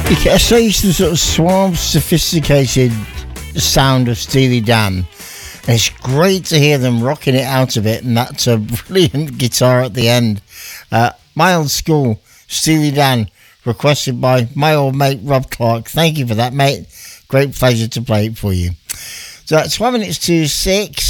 You get so used to the sort of suave, sophisticated sound of Steely Dan. And it's great to hear them rocking it out a bit, and that's a brilliant guitar at the end. My Old School, Steely Dan, requested by my old mate Rob Clark. Thank you for that, mate. Great pleasure to play it for you. So it's 1 minute to 6.